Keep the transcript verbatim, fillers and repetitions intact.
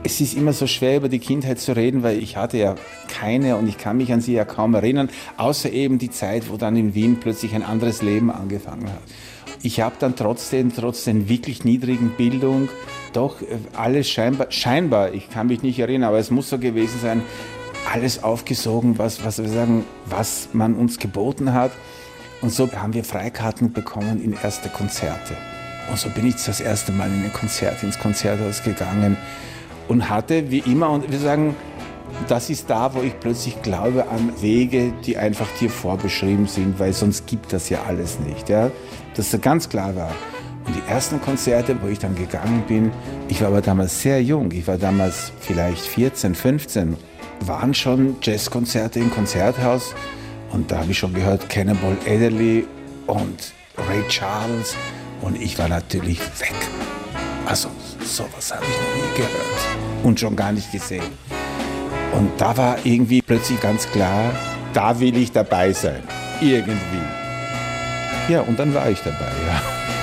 Es ist immer so schwer, über die Kindheit zu reden, weil ich hatte ja keine und ich kann mich an sie ja kaum erinnern, außer eben die Zeit, wo dann in Wien plötzlich ein anderes Leben angefangen hat. Ich habe dann trotzdem, trotz der wirklich niedrigen Bildung, doch alles scheinbar, scheinbar, ich kann mich nicht erinnern, aber es muss so gewesen sein, alles aufgesogen, was, was wir sagen, was man uns geboten hat. Und so haben wir Freikarten bekommen in erste Konzerte. Und so bin ich das erste Mal in ein Konzert, ins Konzerthaus gegangen und hatte wie immer, und wir sagen, das ist da, wo ich plötzlich glaube an Wege, die einfach dir vorbeschrieben sind, weil sonst gibt das ja alles nicht. Ja? Dass das ganz klar war. Und die ersten Konzerte, wo ich dann gegangen bin, ich war aber damals sehr jung, ich war damals vielleicht vierzehn, fünfzehn, waren schon Jazzkonzerte im Konzerthaus. Und da habe ich schon gehört, Cannonball Adderley und Ray Charles. Und ich war natürlich weg. Also sowas habe ich noch nie gehört und schon gar nicht gesehen. Und da war irgendwie plötzlich ganz klar, da will ich dabei sein. Irgendwie. Ja, und dann war ich dabei, ja.